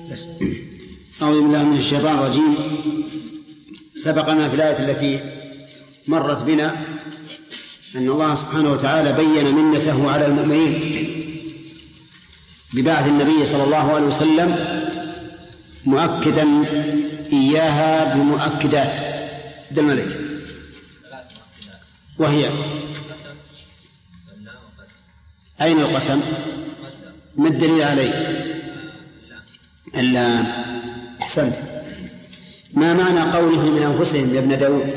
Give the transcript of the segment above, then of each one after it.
بس. أعوذ بالله من الشيطان الرجيم. سبقنا في الآية التي مرت بنا أن الله سبحانه وتعالى بين منته على المؤمنين ببعث النبي صلى الله عليه وسلم، مؤكدا إياها بمؤكدات عبد الملك، وهي أين القسم؟ ما الدليل عليه؟ اللام. أحسنت. ما معنى قوله من أنفسهم يا ابن داود؟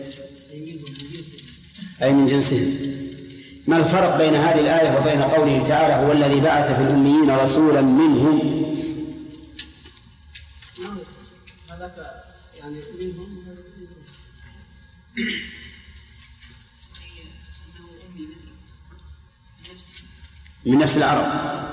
أي من جنسهم. ما الفرق بين هذه الآية وبين قوله تعالى هو الذي بعث في الأميين رسولا منهم؟ يعني منهم من نفس العرب.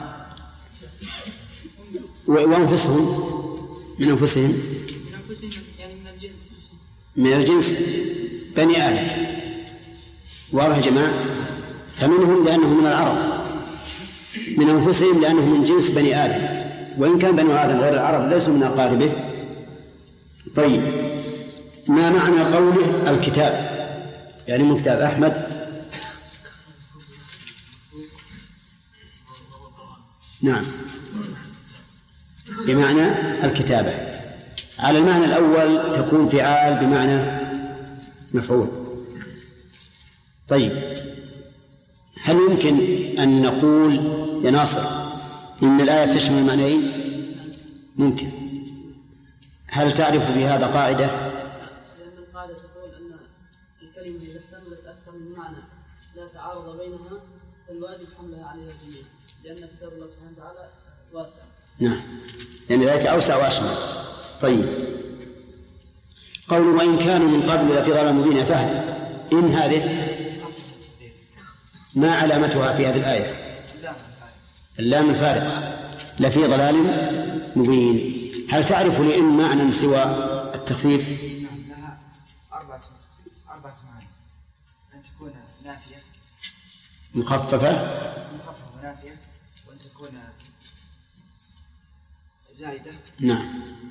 وأنفسهم من أنفسهم يعني من الجنس، من الجنس بني آدم. واضح يا جماعة؟ فمنهم لأنهم من العرب، من أنفسهم لأنهم من جنس بني آدم، وإن كان بني آدم غير العرب ليسوا من أقاربه. طيب، ما معنى قوله الكتاب؟ يعني من كتاب أحمد. نعم، بمعنى الكتابة. على المعنى الأول تكون فعال بمعنى مفعول. طيب، هل يمكن أن نقول يا ناصر إن الآية تشمل معنيين؟ ممكن. هل تعرف في هذا قاعدة؟ لأن القاعدة تقول أن الكلمة إذا احتملت أكثر من معنى لا تعارض بينها فالواجب حملها عليها جميعا، لأن كتاب الله سبحانه وتعالى واسع. نعم، لأن ذلك أوسع وأشمل. طيب، قول وإن كانوا من قبل لفي ضلال مبين. فهد، إن هذه ما علامتها في هذه الآية؟ اللام الفارقة، لفي ضلال مبين. هل تعرف لإن معنى سوى التخفيف؟ لها أربعة معاني: أن تكون نافية مخففة ونافية، وأن تكون زائدة. نعم.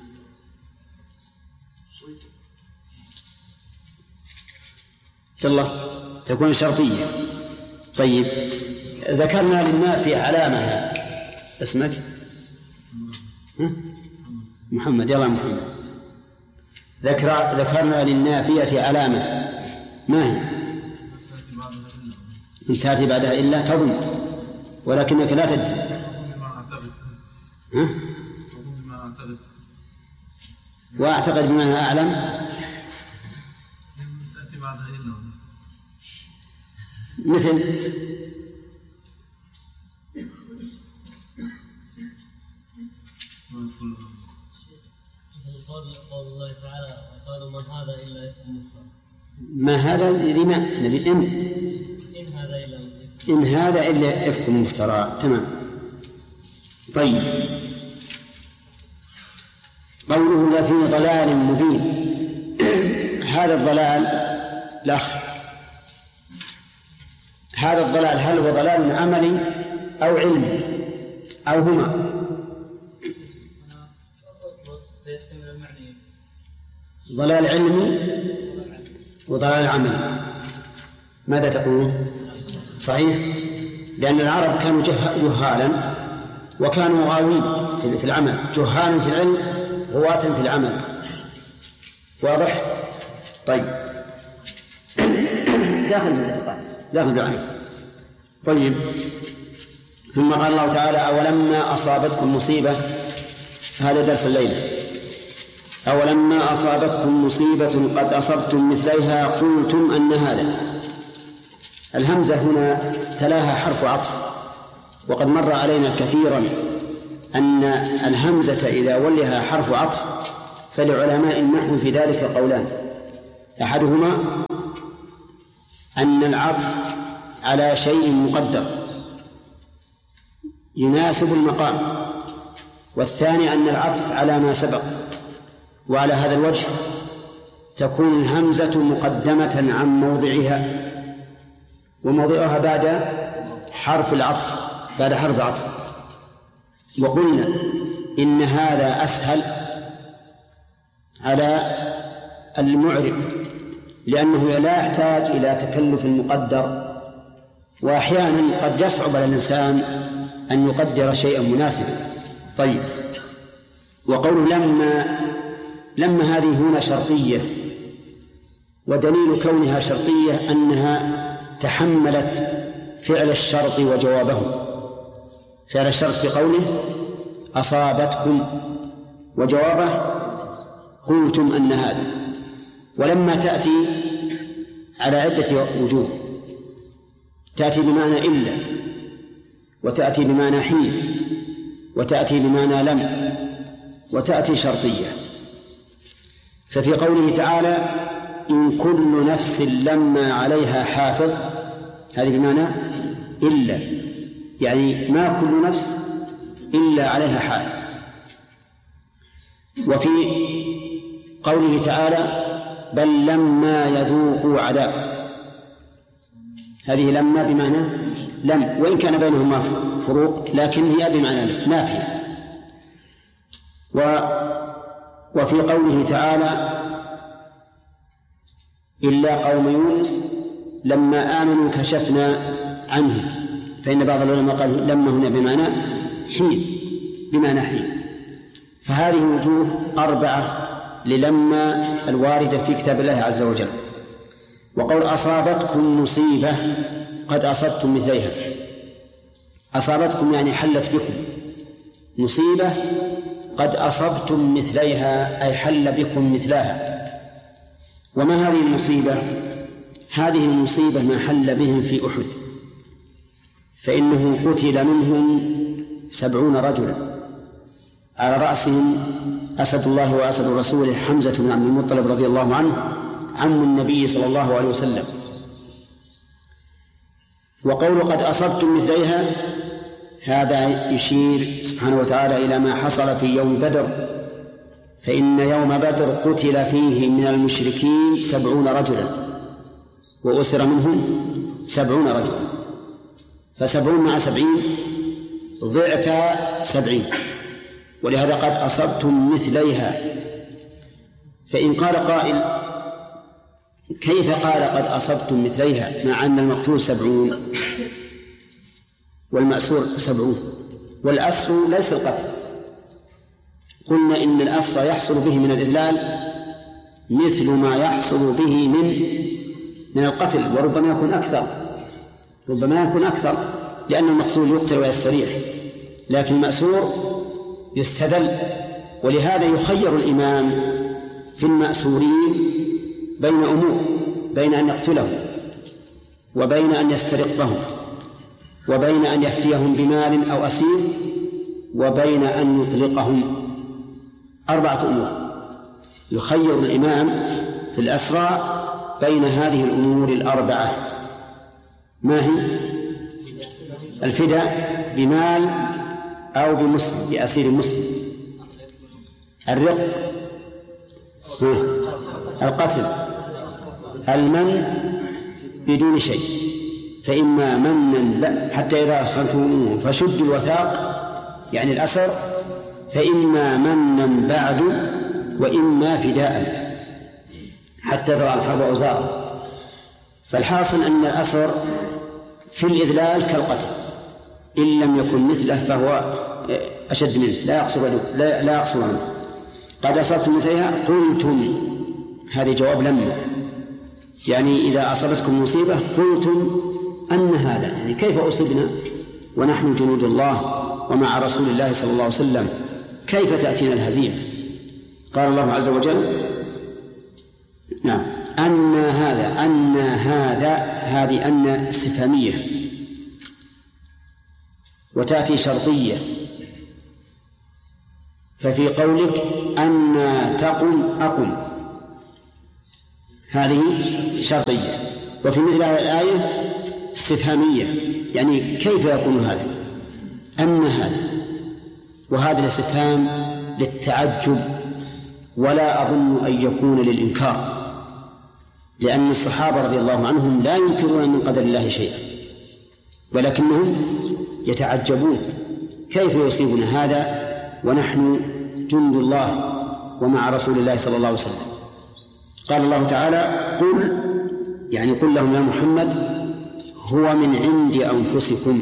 الله تكون شرطية. طيب، ذكرنا للنافية علامة. اسمك؟ محمد. يلا محمد. ذكرنا للنافية علامة، ما هي؟ إن تأتي بعدها إلا تظن، ولكنك لا تجزم. وأعتقد بما أعلم مثل قول الله تعالى وقالوا ما هذا إلا إفك مفترى. ما هذا لما نبي إن هذا إلا إفك مفترى. تمام. طيب، قوله لفي ضلال مبين. هذا الضلال الأخ، هذا الضلال هل هو ضلال عملي أو علمي أو هما؟ ضلال علمي وضلال عملي. ماذا تقولون؟ صحيح، لأن العرب كانوا جهالا وكانوا غاوين في العمل، جهالا في العلم غواة في العمل. واضح؟ طيب، داخل بالاعتقاد، داخل بالعمل. طيب، ثم قال الله تعالى أولما أصابتكم مصيبة. هذا درس الليلة. أولما أصابتكم مصيبة قد أصبتم مثليها قلتم أن هذا. الهمزة هنا تلاها حرف عطف، وقد مر علينا كثيرا أن الهمزة إذا ولها حرف عطف فلعلماء النحو في ذلك قولان: أحدهما أن العطف على شيء مقدر يناسب المقام، والثاني أن العطف على ما سبق. وعلى هذا الوجه تكون الهمزة مقدمة عن موضعها، وموضعها بعد حرف العطف، بعد حرف العطف. وقلنا إن هذا أسهل على المعرب، لأنه لا يحتاج إلى تكلف مقدر، وأحيانا قد يصعب على الإنسان أن يقدر شيئا مناسبا. طيب، وقوله لما هذه هنا شرطية، ودليل كونها شرطية أنها تحملت فعل الشرط وجوابه. فعل الشرط في قوله أصابتكم، وجوابه قلتم أن هذا. ولما تأتي على عدة وجوه، تأتي بمعنى إلا، وتأتي بمعنى حين، وتأتي بمعنى لم، وتأتي شرطية. ففي قوله تعالى إن كل نفس لما عليها حافظ، هذه بمعنى إلا، يعني ما كل نفس إلا عليها حافظ. وفي قوله تعالى بل لما يذوقوا عذاب، هذه لما بمعنى لم، وإن كان بينهما فروق لكن هي بمعنى نافية. وفي قوله تعالى إلا قوم يونس لما آمنوا كشفنا عنهم، فإن بعض العلماء قال لما هنا بمعنى حين. فهذه وجوه 4 للما الواردة في كتاب الله عز وجل. وقول أصابتكم مصيبة قد أصبتم مثليها، أصابتكم يعني حلت بكم، مصيبة قد أصبتم مثليها أي حل بكم مثلها. وما هذه المصيبة؟ هذه المصيبة ما حل بهم في أحد، فإنه قتل منهم 70 رجلا، على رأسهم أسد الله وأسد رسوله حمزة بن عبد المطلب رضي الله عنه عم النبي صلى الله عليه وسلم. وقول قد أصبتم مثليها هذا يشير سبحانه وتعالى إلى ما حصل في يوم بدر، فإن يوم بدر قتل فيه من المشركين 70 رجلا وأسر منهم 70 رجلا، ف70 مع 70 ضعف 70، ولهذا قد أصبتم مثليها. فإن قال قائل كيف قال قد أصبتم مثليها مع أن المقتول 70 والمأسور 70؟ والأسر ليس القتل، قلنا إن الأسر يحصل به من الإذلال مثل ما يحصل به من القتل، وربما يكون أكثر، لأن المقتول يقتل ويستريح، لكن المأسور يستذل. ولهذا يخير الإمام في المأسورين بين أمور، بين أن يقتلهم، وبين أن يسترقهم، وبين أن يفديهم بمال أو أسير، وبين أن يطلقهم. 4 أمور يخير الإمام في الأسرى بين هذه الأمور 4. ما هي؟ الفداء بمال أو بمسلم، بأسير مسلم، الرق، القتل، المن بدون شيء، فإما منا حتى إذا أخذتموه فشدوا الوثاق يعني الأسر، فإما منا بعد وإما فداء حتى ترى الحرب أوزارا. فالحاصل أن الأسر في الإذلال كالقتل، إن لم يكن مثله فهو أشد منه، لا يقصر عنه. قد أصبتم مثلها قلتم، هذه جواب لما، يعني إذا أصبتكم مصيبة قلتم أن هذا، يعني كيف أصبنا ونحن جنود الله ومع رسول الله صلى الله عليه وسلم، كيف تأتينا الهزيمة؟ قال الله عز وجل نعم أن هذا هذه أن استفهامية، وتأتي شرطية. ففي قولك أن تقم أقم، هذه شرطية. وفي مثل هذه الآية استفهامية، يعني كيف يكون هذا؟ أن هذا، وهذا الاستفهام للتعجب، ولا أظن أن يكون للإنكار، لأن الصحابة رضي الله عنهم لا ينكرون من قدر الله شيئا، ولكنهم يتعجبون كيف يصيبنا هذا ونحن جند الله ومع رسول الله صلى الله عليه وسلم. قال الله تعالى: قل، يعني قل لهم يا محمد: هو من عند أنفسكم.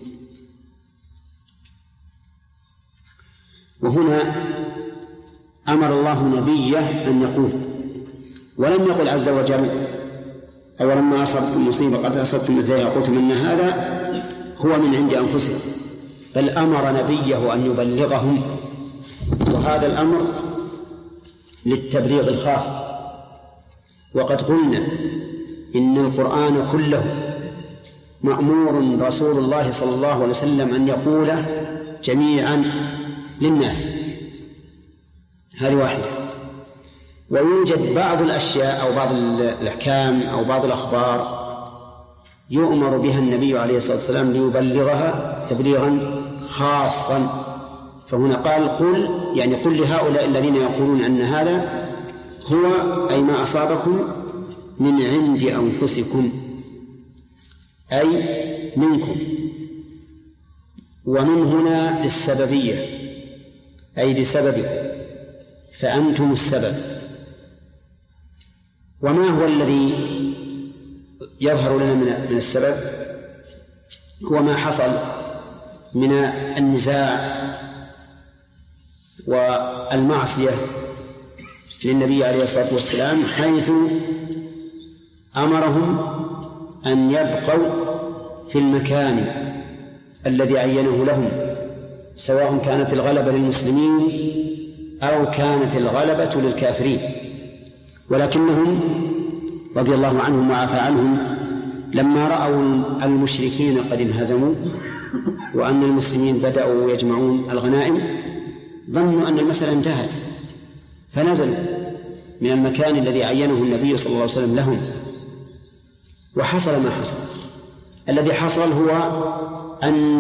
وهنا أمر الله نبيه أن يقول، ولم يقل عز وجل: أولما أصبتكم مصيبة قد أصبتم مثلها قلتم أن هذا هو من عند أنفسكم، بل أمر نبيه أن يبلغهم، وهذا الأمر للتبليغ الخاص. وقد قلنا إن القرآن كله مأمور رسول الله صلى الله عليه وسلم أن يقوله جميعا للناس، هذه واحدة. ويوجد بعض الأشياء أو بعض الأحكام أو بعض الأخبار يؤمر بها النبي عليه الصلاة والسلام ليبلغها تبليغا خاصا، فهنا قال: قل، يعني قل لهؤلاء الذين يقولون أن هذا هو أي ما أصابكم من عند أنفسكم، أي منكم. ومن هنا للسببية، أي بسببكم، فأنتم السبب. وما هو الذي يظهر لنا من السبب؟ هو ما حصل من النزاع والمعصية للنبي عليه الصلاة والسلام، حيث أمرهم أن يبقوا في المكان الذي عينه لهم، سواء كانت الغلبة للمسلمين أو كانت الغلبة للكافرين. ولكنهم رضي الله عنهم وعفى عنهم لما رأوا المشركين قد انهزموا وأن المسلمين بدأوا يجمعون الغنائم ظنوا أن المسألة انتهت، فنزلوا من المكان الذي عينه النبي صلى الله عليه وسلم لهم، وحصل ما حصل. الذي حصل هو أن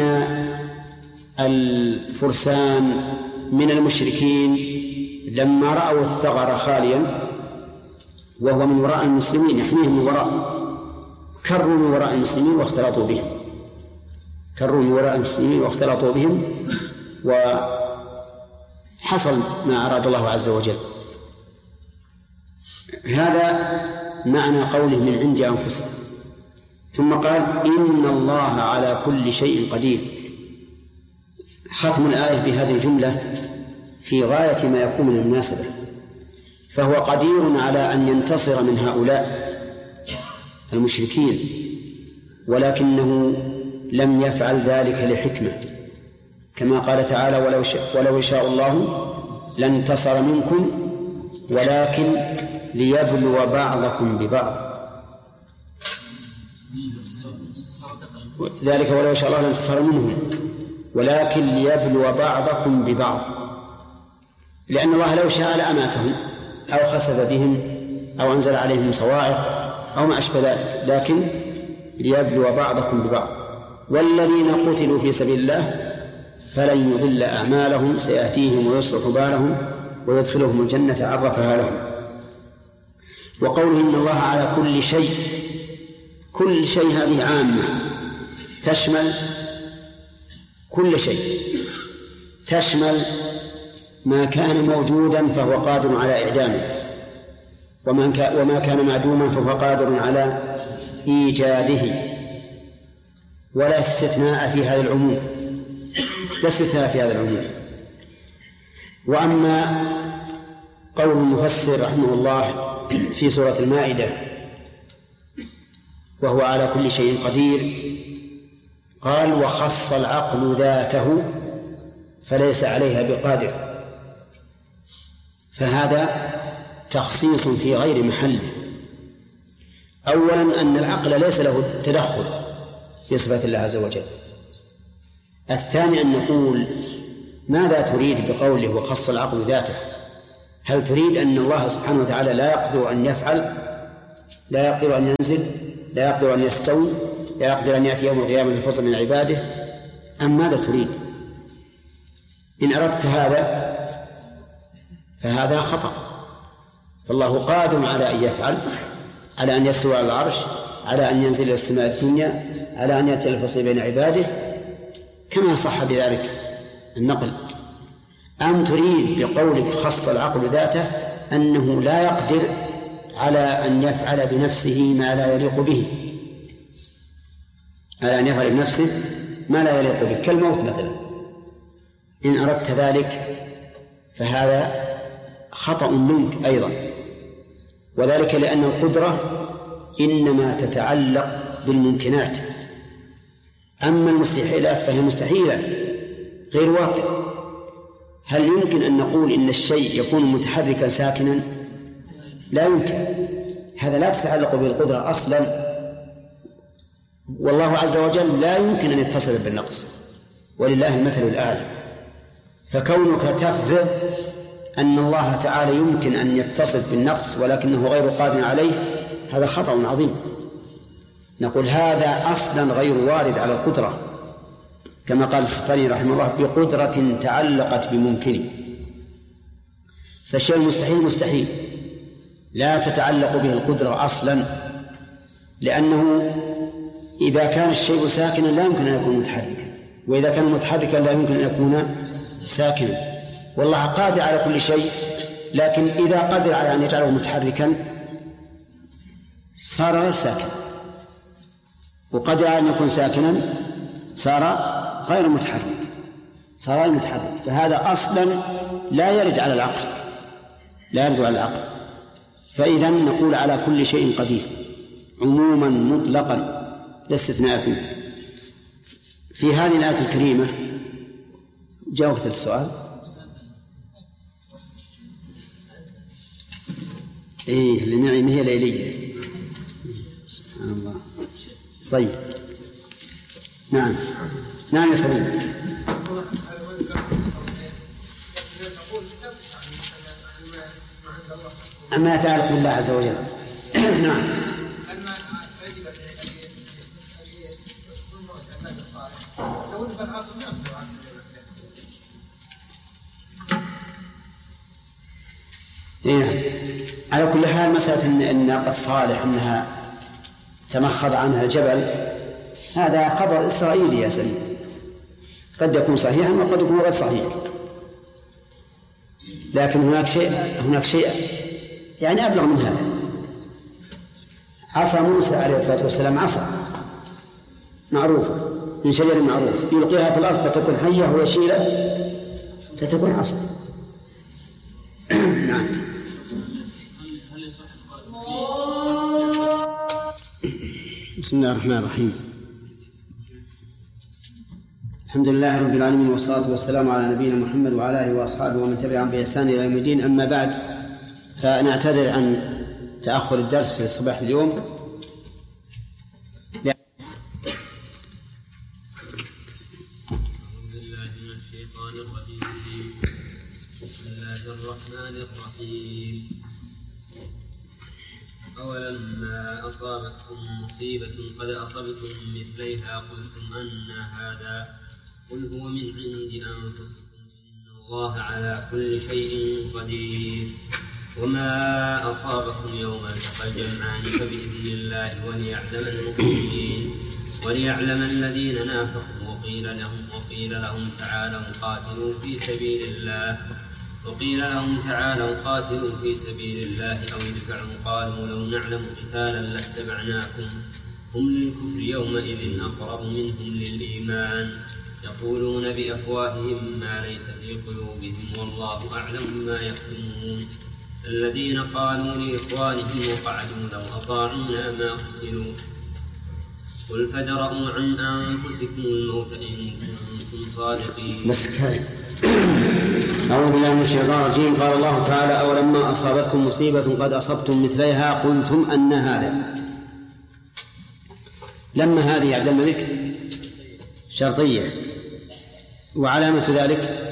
الفرسان من المشركين لما رأوا الثغر خاليا وهو من وراء المسلمين يحميهم من وراء، كروا من وراء المسلمين واختلطوا بهم، كروا من وراء المسلمين واختلطوا بهم، وحصل ما أراد الله عز وجل. هذا معنى قوله من عند أنفسهم. ثم قال: إن الله على كل شيء قدير. ختم الآية بهذه الجملة في غاية ما يكون من المناسبة، فهو قدير على أن ينتصر من هؤلاء المشركين، ولكنه لم يفعل ذلك لحكمة، كما قال تعالى: ولو يشاء الله لانتصر منكم ولكن ليبلو بعضكم ببعض. ذلك ولو يشاء الله لانتصر منهم ولكن ليبلو بعضكم ببعض، لأن الله لو شاء لأماتهم أو خسف بهم أو أنزل عليهم صواعق أو ما أشبه ذلك، لكن ليبلو بعضكم ببعض. والذين قتلوا في سبيل الله فلن يضل أعمالهم، سيأتيهم ويصلح بالهم ويدخلهم الجنة عرفها لهم. وقوله إن الله على كل شيء، كل شيء هذه عامة تشمل كل شيء، تشمل ما كان موجودا فهو قادر على إعدامه، وما كان معدوما فهو قادر على إيجاده، ولا استثناء في هذا العموم، لا استثناء في هذا العموم. وأما قول المفسر رحمه الله في سورة المائدة وهو على كل شيء قدير، قال: وخص العقل ذاته فليس عليها بقادر. فهذا تخصيص في غير محله. أولا أن العقل ليس له تدخل في صفات الله عز وجل. الثاني أن نقول: ماذا تريد بقوله وخص العقل ذاته؟ هل تريد أن الله سبحانه وتعالى لا يقدر أن يفعل، لا يقدر أن ينزل، لا يقدر أن يستوي، لا يقدر أن يأتي يوم القيامة للفصل من عباده، أم ماذا تريد؟ إن أردت هذا فهذا خطأ. فالله قادر على أن يفعل، على أن يستوي على العرش، على أن ينزل إلى السماء الدنيا، على أن يأتي الفصل بين عباده، كما صح بذلك النقل. أم تريد بقولك خص العقل ذاته أنه لا يقدر على أن يفعل بنفسه ما لا يليق به، على أن يفعل بنفسه ما لا يليق به كالموت مثلا؟ إن أردت ذلك فهذا خطأ منك أيضا، وذلك لأن القدرة إنما تتعلق بالممكنات، أما المستحيلات فهي مستحيلة غير واقع. هل يمكن أن نقول إن الشيء يكون متحركا ساكنا؟ لا يمكن، هذا لا تتعلق بالقدرة أصلا، والله عز وجل لا يمكن أن يتصل بالنقص، ولله المثل الأعلى. فكونك تفرض أن الله تعالى يمكن أن يتصف بالنقص ولكنه غير قادر عليه هذا خطأ عظيم. نقول هذا أصلا غير وارد على القدرة، كما قال السفاري رحمه الله بقدرة تعلقت بممكن. فالشيء المستحيل مستحيل لا تتعلق به القدرة أصلا، لأنه إذا كان الشيء ساكنا لا يمكن أن يكون متحركا، وإذا كان متحركا لا يمكن أن يكون ساكنا. والله قادر على كل شيء، لكن إذا قدر على أن يجعله متحركا صار ساكنا، وقدر على أن يكون ساكنا صار غير متحرك، صار غير متحرك. فهذا أصلا لا يرد على العقل، لا يرد على العقل. فإذا نقول على كل شيء قدير عموما مطلقا لا استثناء فيه. في هذه الآية الكريمة جاء وقت السؤال. إيه اللي معي ما هي ليلية، سبحان الله. طيب نعم نعم يا سليم. أما يتعلق بالله عز وجل نعم. إيه. على كل حال مسألة الناقة الصالح أنها تمخض عنها الجبل هذا خبر إسرائيلي يا سليم، قد يكون صحيحا وقد يكون غير صحيح، لكن هناك شيء يعني أبلغ من هذا. عصا موسى عليه الصلاة والسلام عصا معروفة من شجر معروف، يلقيها في الأرض فتكون حية ويشيلها فتكون عصا. نعم. بسم الله الرحمن الرحيم. الحمد لله رب العالمين، والصلاة والسلام على نبينا محمد وعلى آله وأصحابه ومن تبعهم بإحسان إلى يوم الدين. أما بعد، فنعتذر عن تأخر الدرس في صباح اليوم. بسم الله الرحمن الرحيم. أولما أصابتكم مصيبة قد أصبتم مثليها قلتم أن هذا قل هو من عند أنفسكم إن الله على كل شيء قدير. وما أصابكم يوم التقى الجمعان فبإذن الله وليعلم الذين نافقوا وقيل لهم تعالوا قاتلوا في سبيل الله أو ادفعوا قالوا لو نعلم قتالا لاتبعناكم هم للكفر يومئذ أقرب منهم للإيمان يقولون بأفواههم ما ليس في قلوبهم والله أعلم ما يكتمون. الذين قالوا لإخوانهم وقعدوا لو أطاعونا ما قتلوا قل فادرءوا عن أنفسكم الموت إن كنتم صادقين. أعوذ بالله من الشيطان الرجيم. قال الله تعالى: أولما أصابتكم مصيبة قد أصبتم مثليها قلتم أن هذا. لما هذه يا عبد الملك شرطية، وعلامة ذلك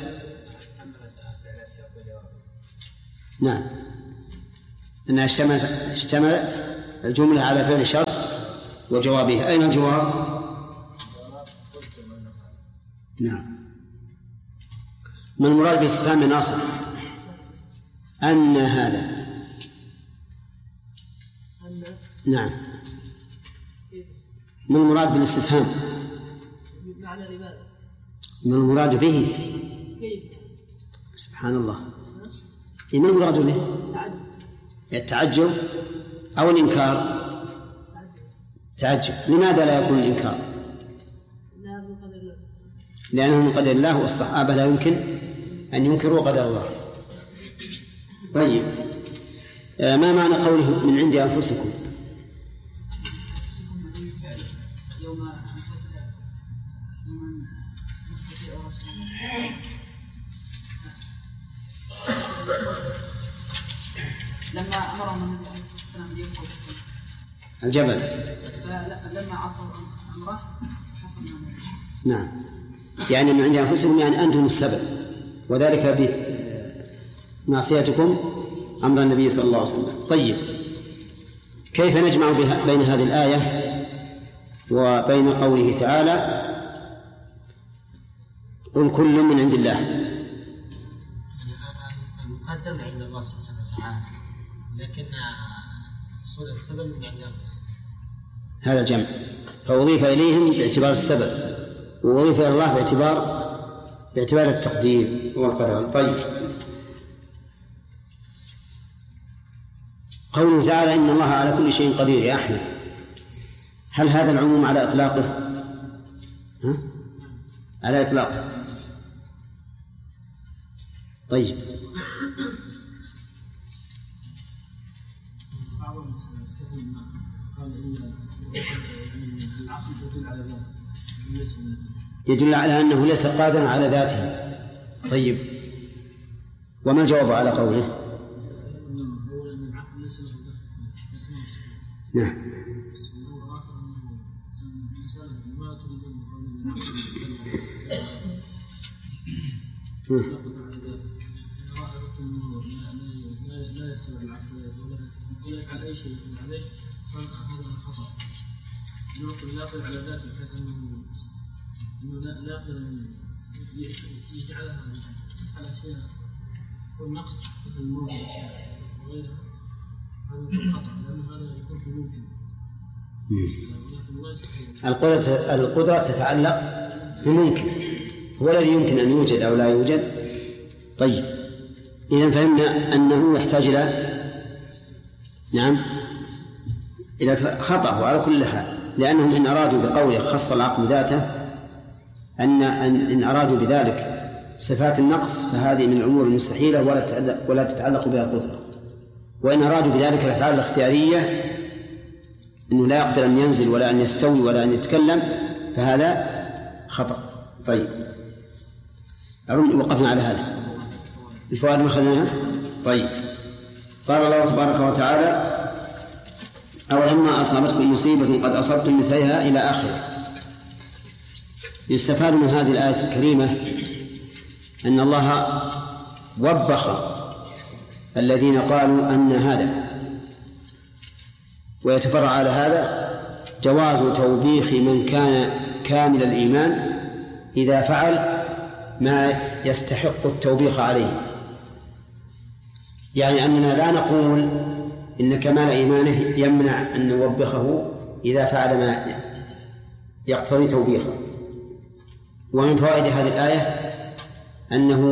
نعم أنها اشتملت الجملة على فعل شرط وجوابها. أين الجواب؟ نعم. ما المراد باستفهام ناصر؟ أن هذا. نعم. ما المراد بالاستفهام؟ معنى لماذا؟ ما المراد به؟ كيف؟ سبحان الله. ما المراد به؟ التعجب أو الإنكار؟ تعجب. لماذا لا يكون الإنكار؟ لأنه من قدر الله، والصحابة لا يمكن أن ينكروا قدر الله. طيب، ما معنى قوله من عند أنفسكم؟ لما أمرهم الجبل لما عصوا أمره حصل. نعم، يعني من عند أنفسكم يعني أنتم السبب، وذلك بمعصيتكم أمر النبي صلى الله عليه وسلم. طيب، كيف نجمع بين هذه الآية وبين قوله تعالى قل كل من عند الله؟ المقدم عند الله سبحانه وتعالى، لكن حصول السبب من عند أنفسهم. هذا الجمع، فأضيف إليهم باعتبار السبب، وأضيف إلى الله باعتبار التقدير والقدر. طيب، قوله تعالى إن الله على كل شيء قدير. يا أحمد، هل هذا العموم على إطلاقه؟ على إطلاقه. طيب، يدل على أنه ليس قادرا على ذاته. طيب، وما الجواب على قوله؟ نعم. ناقل على ذات الكتاب إنه ناقل يجعلها على شيء والنقص في الموضوع وغيرها، هذا خطأ، لأن هذا يكون في ممكن. القدرة تتعلق بممكن، هو الذي يمكن أن يوجد أو لا يوجد. طيب، إذن فهمنا أنه يحتاج إلى إلى خطأه على كل حال، لأنهم إن أرادوا بقوله خص العقل ذاته إن أرادوا بذلك صفات النقص فهذه من الأمور المستحيلة ولا تتعلق بها القدرة، وإن أرادوا بذلك الأفعال الاختيارية أنه لا يقدر أن ينزل ولا أن يستوي ولا أن يتكلم فهذا خطأ. طيب، وقفنا على هذا الفوائد ما أخذناها. طيب، قال الله تبارك وتعالى أولما أصابتكم مصيبة قد أصبتم مثلها إلى آخره. يستفاد من هذه الآية الكريمة أن الله وبخ الذين قالوا أن هذا، ويتفرع على هذا جواز توبيخ من كان كامل الإيمان إذا فعل ما يستحق التوبيخ عليه، يعني أننا لا نقول إن كمال إيمانه يمنع أن نوبخه إذا فعل ما يقتضي توبيخه. ومن فوائد هذه الآية أنه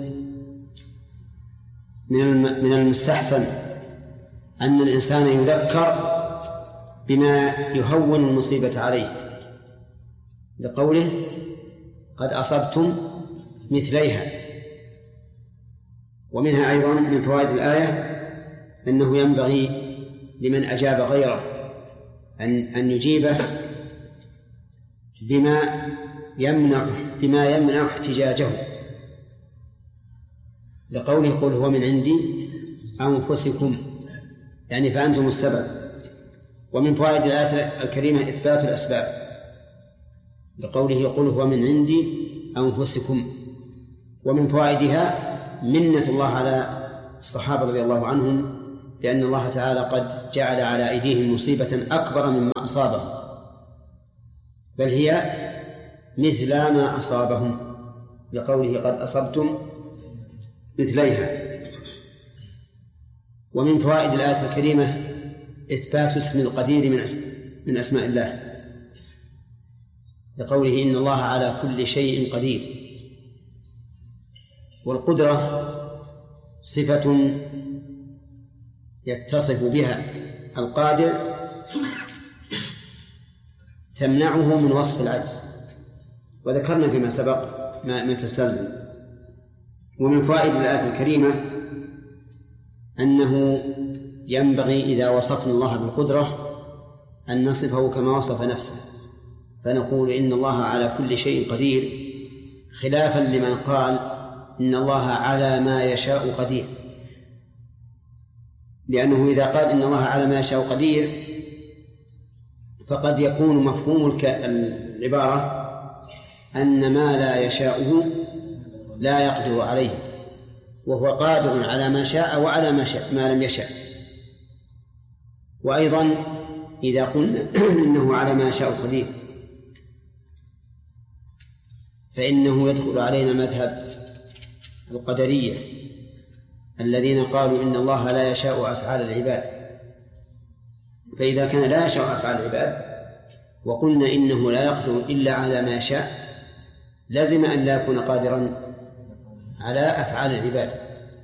من المستحسن أن الإنسان يذكر بما يهون المصيبة عليه، لقوله قد أصبتم مثليها. ومنها أيضا من فوائد الآية أنه ينبغي لمن أجاب غيره أن يجيبه بما يمنع احتجاجه، لقوله قل هو من عندي أنفسكم، يعني فأنتم السبب. ومن فوائد الآية الكريمة إثبات الأسباب، لقوله قل هو من عندي أنفسكم. ومن فوائدها منة الله على الصحابة رضي الله عنهم، لأن الله تعالى قد جعل على أيديهم مصيبة أكبر مما أصابهم، بل هي مثل ما أصابهم، لقوله قد أصبتم مثليها. ومن فوائد الآية الكريمة إثبات اسم القدير من أسماء الله، لقوله إن الله على كل شيء قدير. والقدرة صفة يتصف بها القادر تمنعه من وصف العجز، وذكرنا فيما سبق ما تستلزم. ومن فوائد الآية الكريمة أنه ينبغي إذا وصفنا الله بالقدرة أن نصفه كما وصف نفسه، فنقول إن الله على كل شيء قدير، خلافا لمن قال إن الله على ما يشاء قدير، لأنه إذا قال إن الله على ما يشاء قدير فقد يكون مفهوم العبارة أن ما لا يشاءه لا يقدر عليه، وهو قادر على ما شاء وعلى ما لم يشاء. وأيضا إذا قلنا إنه على ما يشاء قدير فإنه يدخل علينا مذهب القدرية الذين قالوا إن الله لا يشاء أفعال العباد. فإذا كان لا يشاء أفعال العباد وقلنا إنه لا يقدر إلا على ما يشاء لازم أن لا يكون قادرا على أفعال العباد.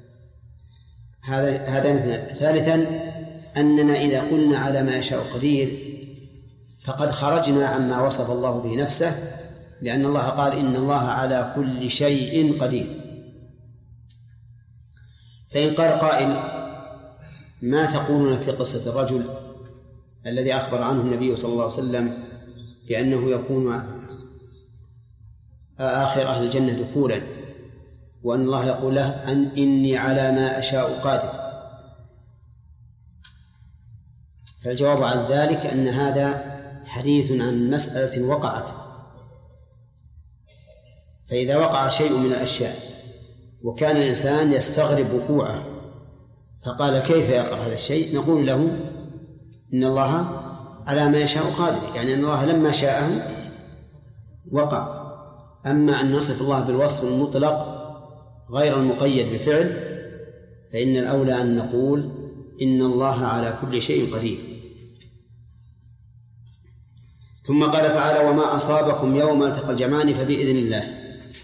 هذا مثلا. ثالثا أننا إذا قلنا على ما يشاء قدير فقد خرجنا عما وصف الله به نفسه، لأن الله قال إن الله على كل شيء قدير. فإن قال قائل ما تقولون في قصة الرجل الذي أخبر عنه النبي صلى الله عليه وسلم بأنه يكون آخر أهل الجنة دخولا، وأن الله يقول له إني على ما أشاء قادر؟ فالجواب عن ذلك أن هذا حديث عن مسألة وقعت، فإذا وقع شيء من الأشياء وكان الإنسان يستغرب وقوعه فقال كيف يقع هذا الشيء، نقول له إن الله على ما يشاء قادر، يعني أن الله لما شاءه وقع. أما أن نصف الله بالوصف المطلق غير المقيد بفعل فإن الأولى أن نقول إن الله على كل شيء قدير. ثم قال تعالى وما أصابكم يوم التقى الجمعان فبإذن الله.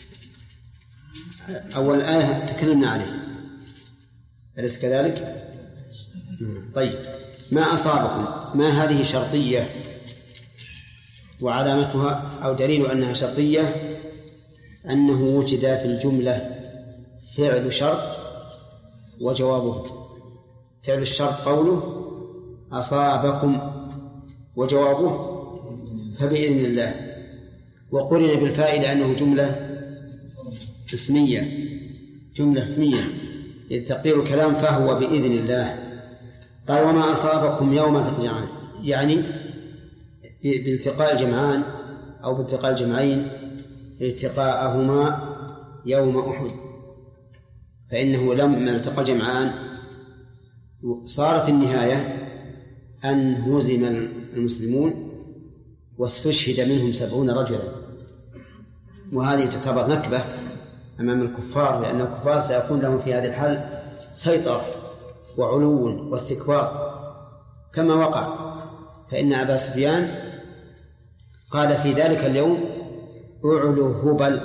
أول آية تكلمنا عليه أليس كذلك؟ طيب، ما أصابكم، ما هذه شرطية، وعلامتها أو دليل أنها شرطية أنه وجد في الجملة فعل شرط وجوابه. فعل الشرط قوله أصابكم، وجوابه فبإذن الله، وقرن بالفاء لأنه جملة اسمية، جملة اسمية تقدير الكلام فهو بإذن الله. قال وما أصابكم يوم التقى الجمعان، يعني بالتقاء الجمعان أو بالتقاء الجمعين التقاءهما يوم أحد، فإنه لما التقى الجمعان صارت النهاية أن هزم المسلمون واستشهد منهم 70 رجلا، وهذه تعتبر نكبة أمام الكفار، لأن الكفار سيكون لهم في هذه الحال سيطرة وعلو واستكبار كما وقع. فإن أبا سفيان قال في ذلك اليوم أعلو هبل،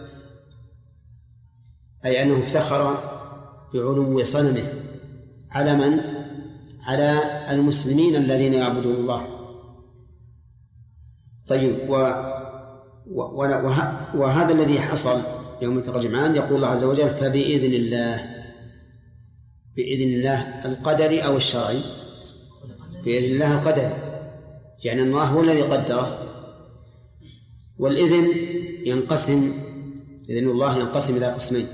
أي أنه افتخر بعلو صنمه على من؟ على المسلمين الذين يعبدون الله. طيب، وهذا الذي حصل يوم التقى الجمعان يقول الله عز وجل فبإذن الله. بإذن الله القدري أو الشرعي؟ بإذن الله القدري، يعني الله هو الذي قدره. والإذن ينقسم، إذن الله ينقسم إلى قسمين: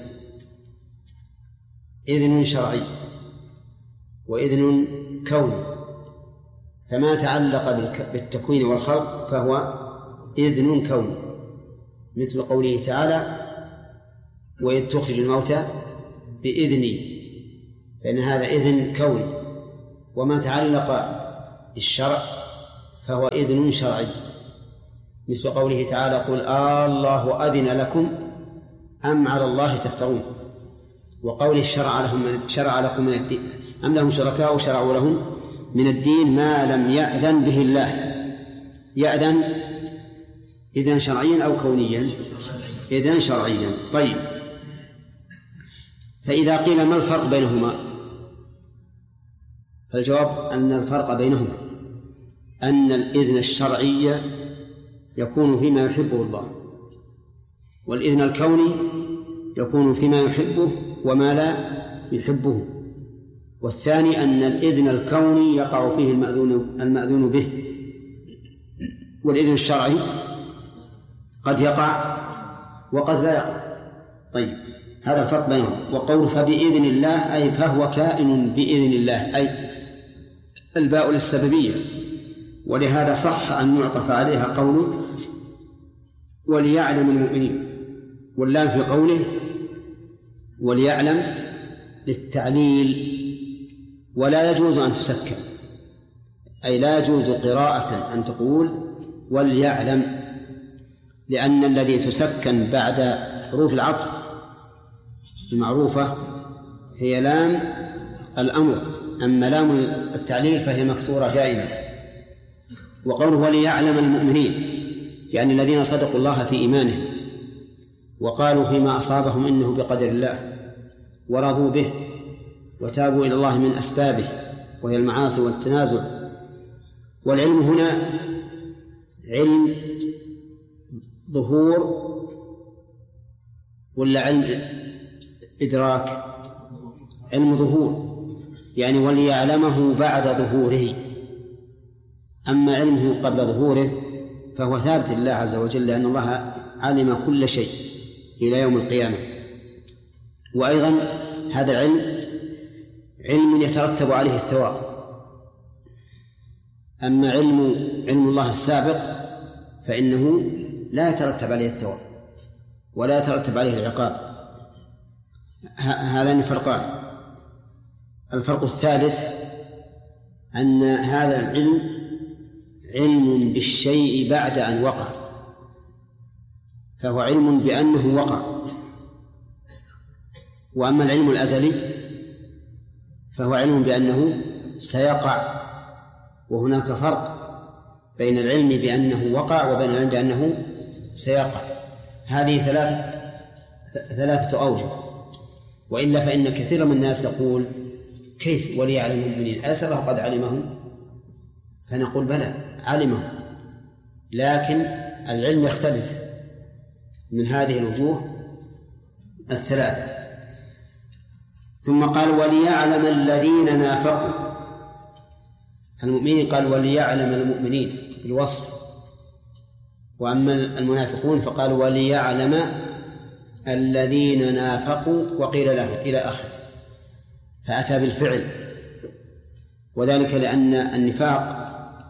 إذن شرعي وإذن كوني. فما تعلق بالتكوين والخلق فهو إذن كوني، مثل قوله تعالى وإذ تخرج الموتى بإذني، فإن هذا إذن كوني. وما تعلق بالشرع فهو إذن شرعي، مثل قوله تعالى قل الله أذن لكم أم على الله تفترون، وقوله شرع لكم من الدين أم لهم شركاء شرعوا لهم من الدين ما لم يأذن به الله. يأذن إذن شرعيا أو كونيا؟ إذن شرعيا. طيب، فإذا قيل ما الفرق بينهما؟ فالجواب أن الفرق بينهما أن الإذن الشرعي يكون فيما يحبه الله، والإذن الكوني يكون فيما يحبه وما لا يحبه. والثاني أن الإذن الكوني يقع فيه المأذون به، والإذن الشرعي قد يقع وقد لا يقع. طيب، هذا الفرق بينهم. وقول فبإذن الله أي فهو كائن بإذن الله، أي الباء للسببية، ولهذا صح أن يعطف عليها قوله وليعلم المؤمنين، واللام في قوله وليعلم للتعليل، ولا يجوز أن تسكن، أي لا يجوز قراءة أن تقول وليعلم، لأن الذي تسكن بعد حروف العطف المعروفة هي لام الأمر، أما لام التعليل فهي مكسورة دائما. وقوله وليعلم المؤمنين يعني الذين صدقوا الله في إيمانهم وقالوا فيما أصابهم إنه بقدر الله ورضوا به وتابوا إلى الله من أسبابه وهي المعاصي والتنازع. والعلم هنا علم ظهور ولا علم إدراك؟ علم ظهور، يعني وليعلمه بعد ظهوره. أما علمه قبل ظهوره فهو ثابت لله عز وجل، لأن الله علم كل شيء إلى يوم القيامة. وأيضا هذا العلم علم يترتب عليه الثواب. أما علم الله السابق فإنه لا يترتب عليه الثواب ولا يترتب عليه العقاب. هذان فرقان. الفرق الثالث أن هذا العلم علم بالشيء بعد أن وقع، فهو علم بأنه وقع. وأما العلم الأزلي فهو علم بأنه سيقع، وهناك فرق بين العلم بأنه وقع وبين العلم بأنه سيقع. هذه ثلاثة أوجه، وإلا فإن كثير من الناس يقول كيف وليعلم المؤمنين؟ أليس الله قد علمهم؟ فنقول بلى علمهم، لكن العلم يختلف من هذه الوجوه الثلاثة. ثم قال وليعلم الذين نافقوا المؤمنين، قال وليعلم المؤمنين بالوصف، وأما المنافقون فقال وليعلم الذين نافقوا وقيل لهم إلى آخره، فأتى بالفعل، وذلك لأن النفاق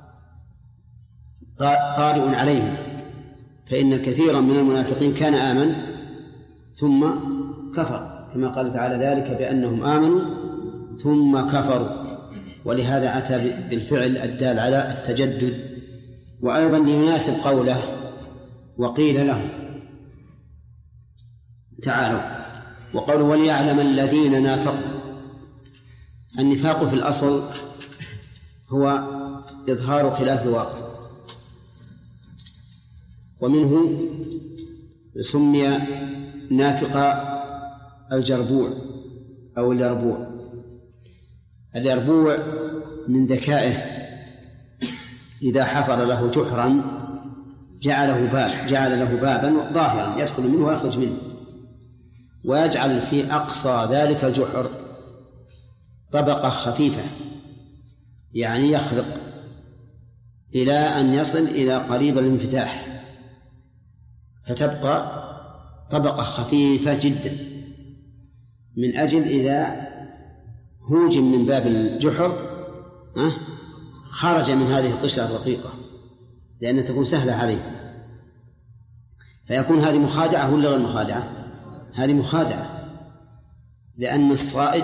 طارئ عليهم، فإن كثيرا من المنافقين كان آمن ثم كفر، كما قال تعالى ذلك بأنهم آمنوا ثم كفروا، ولهذا أتى بالفعل الدال على التجدد. وأيضا ليناسب قوله وقيل لهم تعالوا، وقالوا وليعلم الذين نافقوا. النفاق في الأصل هو إظهار خلاف الواقع، ومنه سمي نافق الجربوع أو اليربوع. اليربوع من ذكائه إذا حفر له جحرا جعل له بابا ظاهرا يدخل منه ويخرج منه، ويجعل في أقصى ذلك الجحر طبقة خفيفة، يعني يخلق إلى أن يصل إلى قريب الانفتاح، فتبقى طبقة خفيفة جدا، من أجل إذا هوجم من باب الجحر خرج من هذه القشرة الرقيقة، لأنها تكون سهلة عليه. فيكون هذه مخادعة ولا غير مخادعة؟ هذه مخادعة، لأن الصائد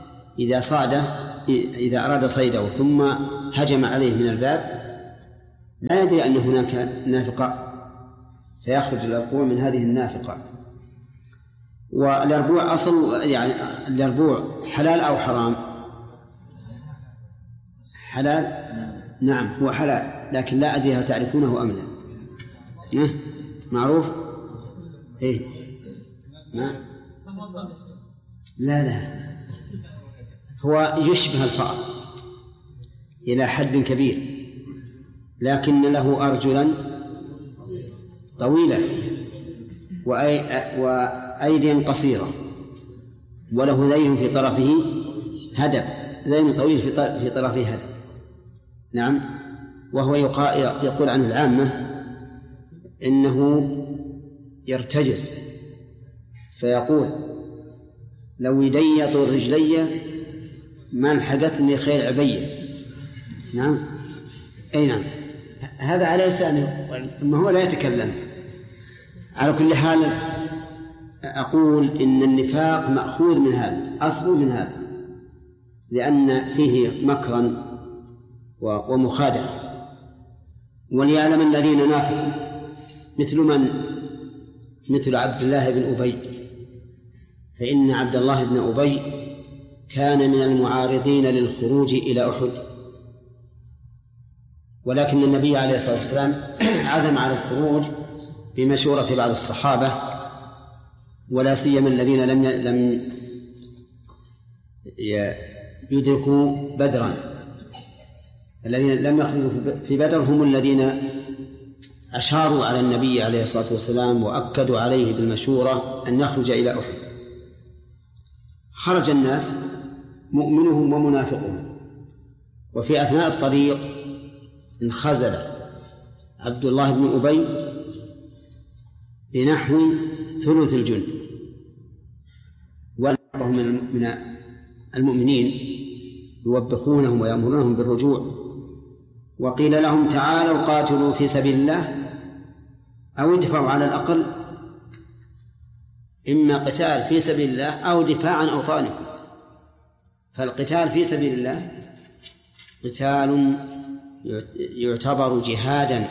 إذا أراد صيده ثم هجم عليه من الباب لا يدري أن هناك نافقة، فيخرج اليربوع من هذه النافقة. واليربوع أصل يعني اليربوع حلال أو حرام؟ حلال، نعم هو حلال، لكن لا أدري هل تعرفونه أم لا. معروف؟ إيه نعم لا هو يشبه الفأر إلى حد كبير، لكن له أرجلا طويلة وأيدي قصيرة، وله ذيل في طرفه هدب، ذيل طويل في طرفه هدب. نعم. وهو يقول عنه العامة إنه يرتجز، فيقول لو يدي طول رجلي ما لحقتني خيل عبية. نعم. أي نعم، هذا على لسانه ما هو لا يتكلم. على كل حال أقول إن النفاق مأخوذ من هذا، أصله من هذا، لأن فيه مكرا ومخادعة. وليعلم الذين نافقوا مثل عبد الله بن أبي، فإن عبد الله بن أبي كان من المعارضين للخروج إلى أحد، ولكن النبي عليه الصلاة والسلام عزم على الخروج بمشورة بعض الصحابة، ولا سيما الذين لم يدركوا بدرا. الذين لم يخرجوا في بدر هم الذين أشاروا على النبي عليه الصلاة والسلام وأكدوا عليه بالمشورة أن يخرج إلى أحد. خرج الناس مؤمنهم ومنافقهم، وفي أثناء الطريق انخزل عبد الله بن أبي بنحو ثلث الجند، وبعضهم من المؤمنين يوبخونهم ويأمرونهم بالرجوع، وقيل لهم تعالوا قاتلوا في سبيل الله أو ادفعوا، على الأقل إما قتال في سبيل الله أو دفاع عن أوطانكم. فالقتال في سبيل الله قتال يعتبر جهادا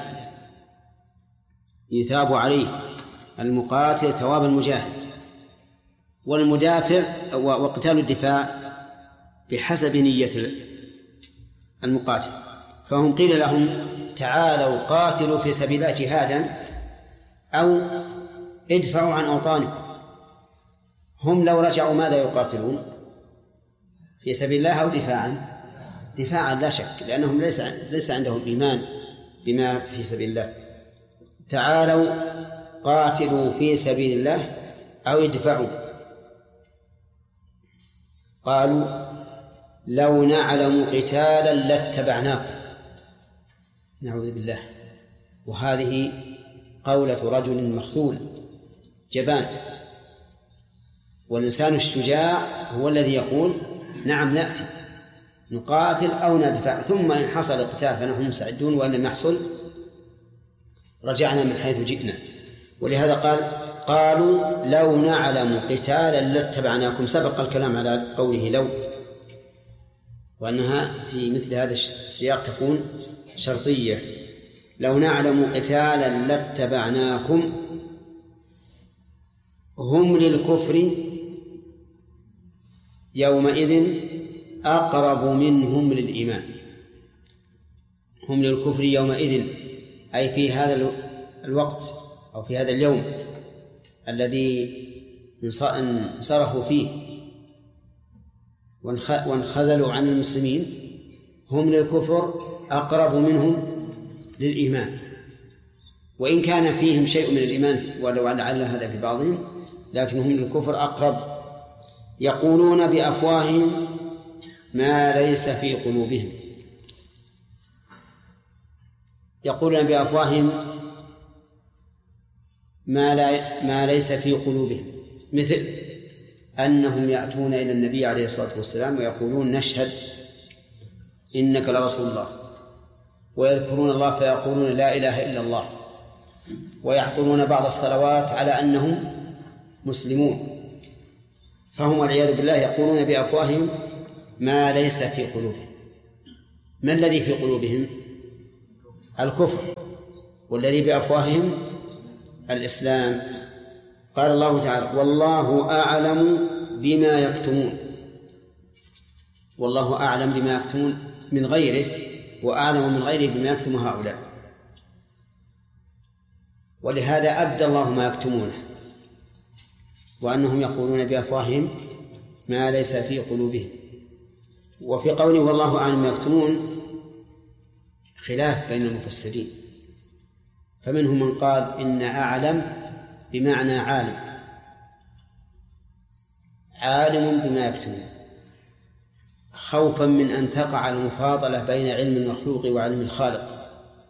يثاب عليه المقاتل ثواب المجاهد، والمدافع وقتال الدفاع بحسب نية المقاتل. فهم قيل لهم تعالوا قاتلوا في سبيل الله جهادا أو ادفعوا عن أوطانكم. هم لو رجعوا ماذا يقاتلون؟ في سبيل الله أو دفاعا لا شك، لأنهم ليس عندهم إيمان بما في سبيل الله. تعالوا قاتلوا في سبيل الله أو ادفعوا. قالوا لو نعلم قتالا لاتبعناكم. نعوذ بالله. وهذه قولة رجل مخذول جبان، والإنسان الشجاع هو الذي يقول نعم نأتي نقاتل أو ندفع، ثم إن حصل القتال فنحن مستعدون، وإن لم يحصل رجعنا من حيث جئنا. ولهذا قالوا لو نعلم قتالا لاتبعناكم. سبق الكلام على قوله لو، وأنها في مثل هذا السياق تكون شرطية. لو نعلم قتالا لاتبعناكم هم للكفر يومئذ أقرب منهم للإيمان. هم للكفر يومئذ أي في هذا الوقت أو في هذا اليوم الذي انصرفوا فيه وانخزلوا عن المسلمين، هم للكفر أقرب منهم للإيمان، وإن كان فيهم شيء من الإيمان ولو لعل هذا في بعضهم، لكنهم للكفر أقرب. يقولون بأفواههم ما ليس في قلوبهم. يقولون بأفواههم ما ليس في قلوبهم، مثل أنهم يأتون إلى النبي عليه الصلاة والسلام ويقولون نشهد إنك لرسول الله، ويذكرون الله فيقولون لا إله إلا الله، ويحضرون بعض الصلوات على أنهم مسلمون. فهم والعياذ بالله يقولون بأفواههم ما ليس في قلوبهم. ما الذي في قلوبهم؟ الكفر، والذي بأفواههم الإسلام. قال الله تعالى والله أعلم بما يكتمون. والله أعلم بما يكتمون من غيره، وأعلم من غيره بما يكتم هؤلاء. ولهذا أبدى الله ما يكتمونه، وأنهم يقولون بأفواههم ما ليس في قلوبهم. وفي قوله والله أعلم ما يكتمون خلاف بين المفسرين، فمنهم من قال إن أعلم بمعنى عالم بما يكتمون، خوفا من أن تقع المفاضلة بين علم المخلوق وعلم الخالق،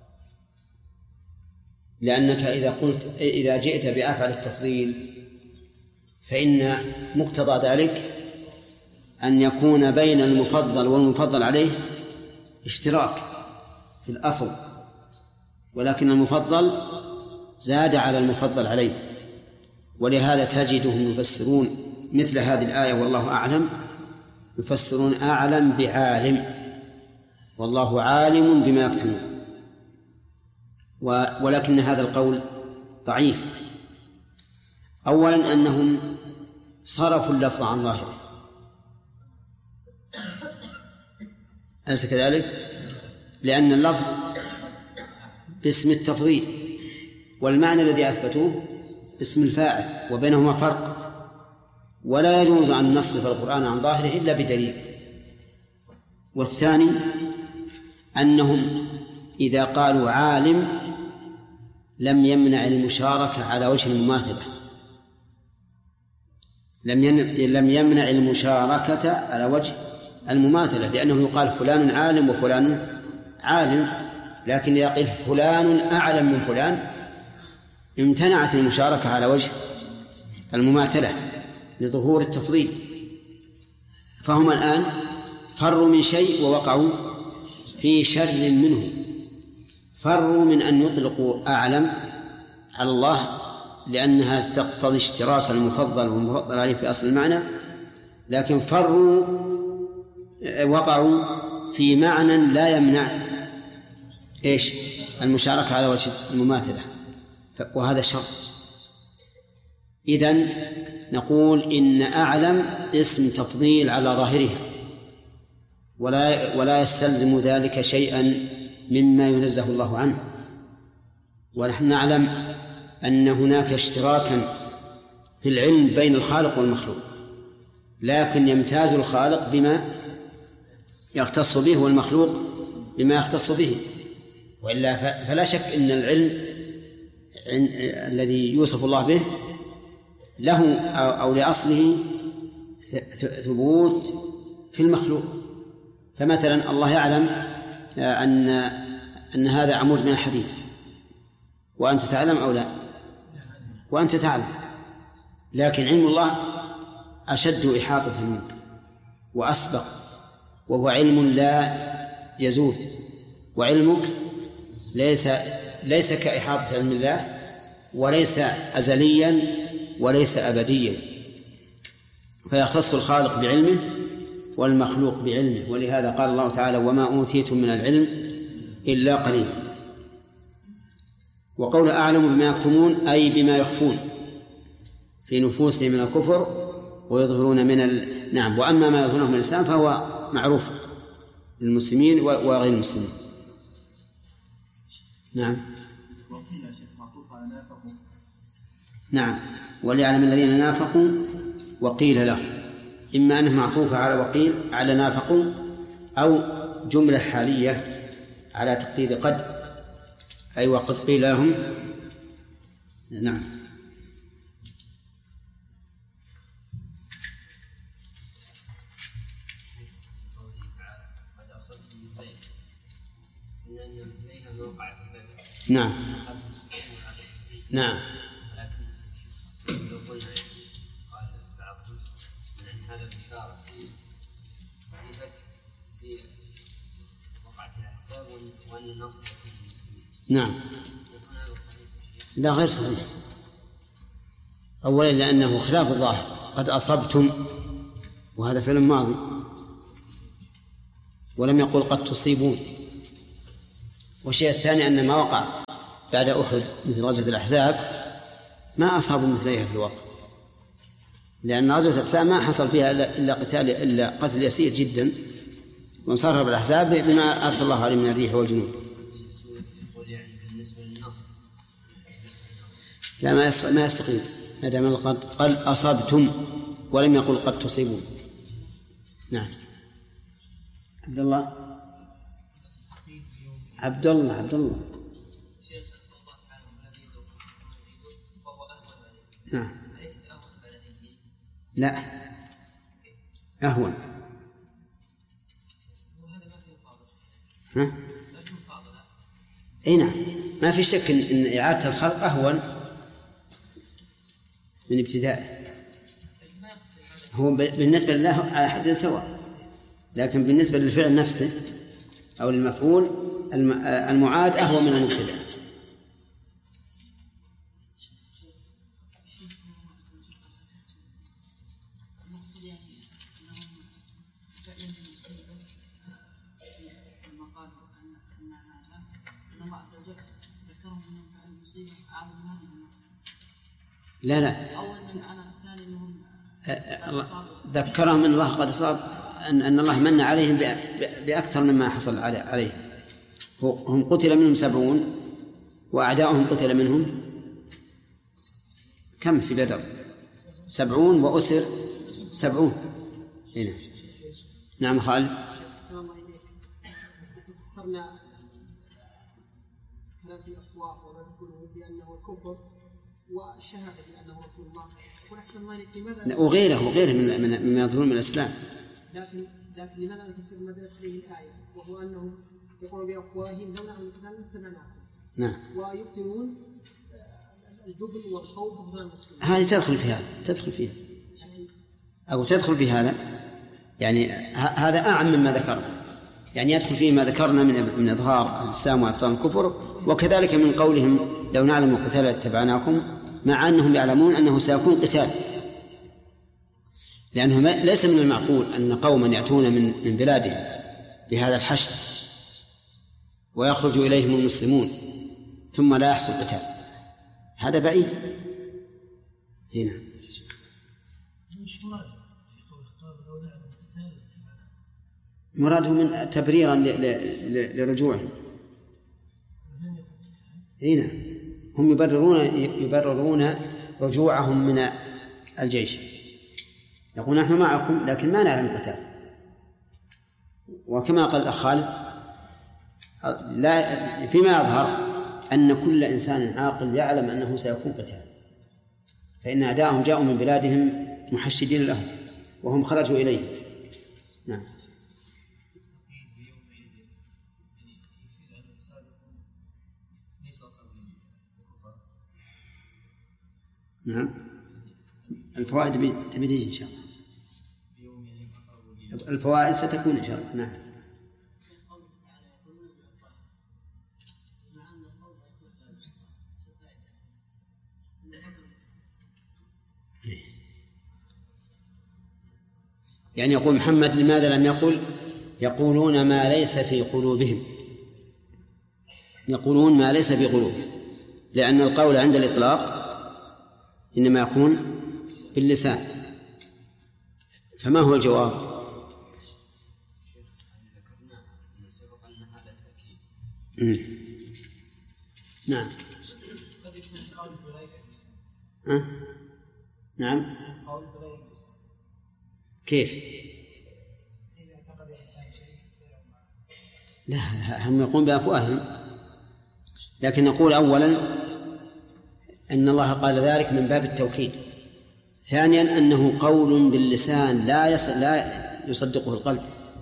لأنك إذا جئت بأفعل التفضيل فإن مقتضى ذلك أن يكون بين المفضل والمفضل عليه اشتراك في الأصل، ولكن المفضل زاد على المفضل عليه. ولهذا تجدهم يفسرون مثل هذه الآية والله أعلم، يفسرون أعلم بعالم، والله عالم بما يكتمون. ولكن هذا القول ضعيف. أولا أنهم صرفوا اللفظ عن ظاهره، أليس كذلك؟ لأن اللفظ باسم التفضيل والمعنى الذي أثبتوه باسم الفاعل، وبينهما فرق، ولا يجوز أن نصرف القرآن عن ظاهره إلا بدليل. والثاني أنهم إذا قالوا عالم لم يمنع المشاركة على وجه المماثلة، لم يمنع المشاركة على وجه المماثلة، لأنه يقال فلان عالم وفلان عالم، لكن إذا قيل فلان أعلم من فلان امتنعت المشاركة على وجه المماثلة لظهور التفضيل. فهم الآن فروا من شيء ووقعوا في شر منه، فروا من أن يطلقوا أعلم على الله لأنها تقتضي اشتراك المفضل والمفضل عليه في أصل المعنى، لكن وقعوا في معنى لا يمنع المشاركة على وجه المماثلة، وهذا شر. إذن نقول إن أعلم اسم تفضيل على ظاهرها، ولا يستلزم ذلك شيئا مما ينزه الله عنه. ونحن نعلم أن هناك اشتراكا في العلم بين الخالق والمخلوق، لكن يمتاز الخالق بما يختص به والمخلوق بما يختص به، وإلا فلا شك أن العلم الذي يوصف الله به له أو لأصله ثبوت في المخلوق. فمثلا الله يعلم أن هذا عمود من الحديد، وأنت تعلم أو لا؟ وأنت تعلم، لكن علم الله أشد إحاطة منك وأسبق، وهو علم لا يزول، وعلمك ليس كإحاطة علم الله، وليس أزليا وليس أبديا، فيختص الخالق بعلمه والمخلوق بعلمه. ولهذا قال الله تعالى وما أوتيتم من العلم إلا قليلا. وقول أعلم بما يكتمون أي بما يخفون في نفوسهم من الكفر ويظهرون نعم. وأما ما يظهرونه من الإسلام فهو معروف للمسلمين وغير المسلمين. نعم. نعم. وليعلم الذين نافقوا وقيل له، إما أنه معطوفة على وقيل على نافقوا، أو جملة حالية على تقدير قد، أي وقد قيل لهم. نعم. نعم. نعم. لو قلنا قال بعضهم أن هذا بشارة في فتح في وقعة الأحزاب وأن النصر يكون للمسلمين. نعم. لا، غير صحيح. أولا لأنه خلاف الظاهر، قد أصبتم وهذا فعل ماضي، ولم يقل قد تصيبون. والشيء الثاني أن ما وقع بعد أحد مثل غزوة الأحزاب ما أصابوا مثلها في الوقت، لأن غزوة الأحزاب ما حصل فيها إلا قتل يسير جدا، وانصرف بالأحزاب بما أرسل الله عليه من الريح والجنود. لا، ما يستقيم ما دام قد أصبتم ولم يقل قد تصيبون. نعم. عبد الله عبد الله شيخ الله تعالى الذي وهو أهون عليه. نعم. أليست أهون عليه؟ لا، أهون. وهذا ما فيه فاضل. ها؟ أي نعم، ما في شك إن إعادة الخلق أهون من ابتدائه. هو بالنسبة لله على حد سواء، لكن بالنسبة للفعل نفسه أو المفعول المعاد أهون من المبتدأ. لا ذكرهم أن الله قد أصاب، أن الله من عليهم بأكثر مما حصل عليهم. هم قتل منهم 70 وأعداؤهم قتل منهم كم في بدر؟ 70 وأسر 70. هنا. نعم خالد. السلام الله إليك. فسرنا كلام في الأفواه وما يقوله بأنه الكفر والشهادة بأنه رسول الله. ونحسن الله إليك لماذا؟ وغيره مما يظهرون من الإسلام. لكن لماذا نفسر ماذا يقتضيه الآية، وهو أنهم يقولون بأفواههم لو نعلم القتال لاتبعناكم. نعم. ويبطلون الجبن والخوف وهذا المسلمين. هذه تدخل فيها أو تدخل في هذا، يعني هذا أعم مما ذكرنا، يعني يدخل فيه ما ذكرنا من إظهار الإسلام وإبطال الكفر، وكذلك من قولهم لو نعلم القتال لاتبعناكم، مع أنهم يعلمون أنه سيكون قتال، لأنه ليس من المعقول أن قوما يأتون من بلادهم بهذا الحشد ويخرج إليهم المسلمون ثم لا يحصل قتال، هذا بعيد. هنا مراده من تبريرا لرجوعهم. هنا هم يبررون رجوعهم من الجيش، يقول نحن معكم لكن ما نعلم القتال. وكما قال الأخ خالد، فيما يظهر أن كل إنسان عاقل يعلم أنه سيكون قتال، فإن أعداءهم جاءوا من بلادهم محشدين لهم وهم خرجوا إليه. نعم. نعم. الفوائد تبي إن شاء الله، الفوائد ستكون إن شاء الله. نعم. يعني يقول محمد لماذا لم يقل يقولون ما ليس في قلوبهم؟ يقولون ما ليس في قلوبهم، لأن القول عند الإطلاق إنما يكون باللسان. فما هو الجواب؟ نعم. نعم. كيف؟ لا هم يقوم بأفواههم، لكن نقول أولا أن الله قال ذلك من باب التوكيد. ثانيا أنه قول باللسان لا يصدقه القلب،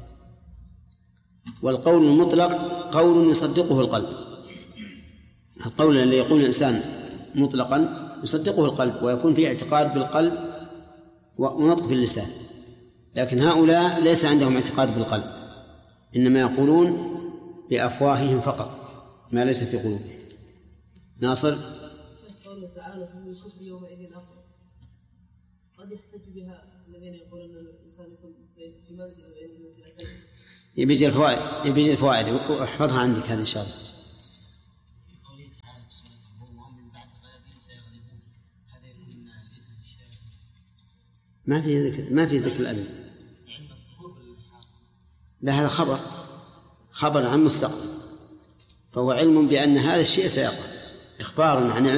والقول المطلق قول يصدقه القلب. القول الذي يقول الإنسان مطلقا يصدقه القلب ويكون فيه اعتقاد بالقلب ونطق باللسان، لكن هؤلاء ليس عندهم اعتقاد بالقلب، إنما يقولون بأفواههم فقط ما ليس في قلوبهم. ناصر. قوله تعالى فهم الكفر يومئذ أقرب، قد يحتج بها الذين يقولون أن الإنسان يكون في منزل بين المنزلتين. يبيج الفوائد واحفظها عندك هذا إن شاء الله. قوله تعالى في سورة الروم ومن زعم بلدهم سيغلبون، هذا يكون ما في ذكر الأذن. لا، هذا خبر عن مستقبل، فهو علم بأن هذا الشيء سيقع، إخبار عن